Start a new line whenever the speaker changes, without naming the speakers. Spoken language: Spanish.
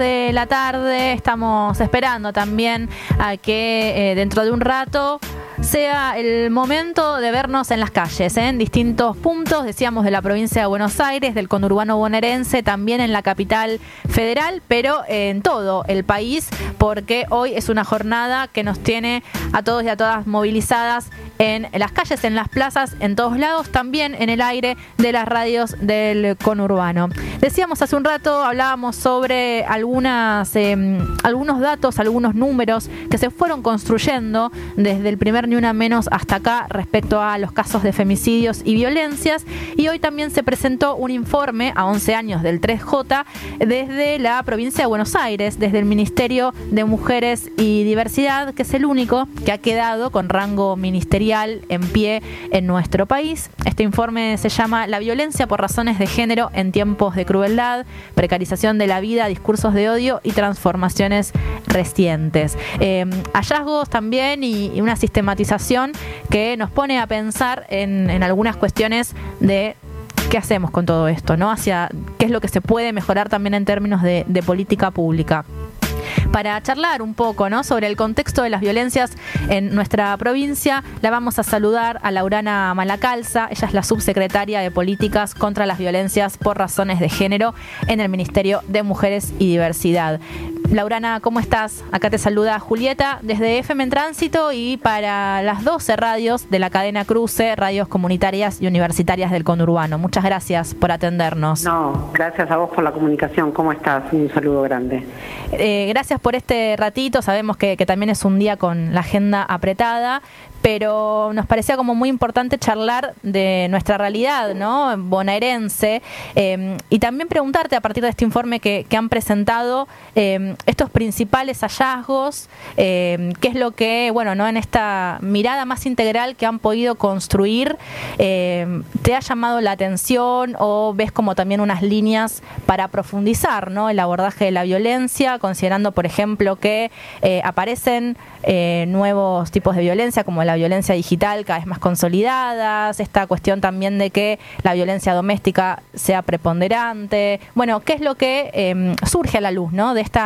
de la tarde. Estamos esperando también a que dentro de un rato sea el momento de vernos en las calles, en distintos puntos, decíamos, de la provincia de Buenos Aires, del conurbano bonaerense, también en la capital federal, pero en todo el país, porque hoy es una jornada que nos tiene a todos y a todas movilizadas en las calles, en las plazas, en todos lados, también en el aire de las radios del conurbano. Decíamos hace un rato, hablábamos sobre algunos datos, algunos números que se fueron construyendo desde el primer Ni Una Menos hasta acá respecto a los casos de femicidios y violencias, y hoy también se presentó un informe a 11 años del 3J desde la provincia de Buenos Aires, desde el Ministerio de Mujeres y Diversidad, que es el único que ha quedado con rango ministerial en pie en nuestro país. Este informe se llama La violencia por razones de género en tiempos de crueldad, precarización de la vida, discursos de odio y transformaciones recientes. Hallazgos también y una sistematización que nos pone a pensar en algunas cuestiones de qué hacemos con todo esto, ¿no? Hacia qué es lo que se puede mejorar también en términos de política pública. Para charlar un poco, ¿no?, sobre el contexto de las violencias en nuestra provincia, la vamos a saludar a Laurana Malacalza. Ella es la subsecretaria de Políticas contra las Violencias por Razones de Género en el Ministerio de Mujeres y Diversidad. Laurana, ¿cómo estás? Acá te saluda Julieta desde FM en Tránsito y para las 12 radios de la cadena Cruce, radios comunitarias y universitarias del conurbano. Muchas gracias por atendernos.
No, gracias a vos por la comunicación. ¿Cómo estás? Un saludo grande.
Gracias por este ratito. Sabemos que también es un día con la agenda apretada, pero nos parecía como muy importante charlar de nuestra realidad, ¿no?, bonaerense, y también preguntarte a partir de este informe que han presentado estos principales hallazgos, qué es lo que, bueno, ¿no?, en esta mirada más integral que han podido construir, te ha llamado la atención o ves como también unas líneas para profundizar, ¿no?, el abordaje de la violencia, considerando, por ejemplo, que aparecen nuevos tipos de violencia como la violencia digital cada vez más consolidadas, esta cuestión también de que la violencia doméstica sea preponderante. Bueno, ¿qué es lo que surge a la luz, ¿no?, de esta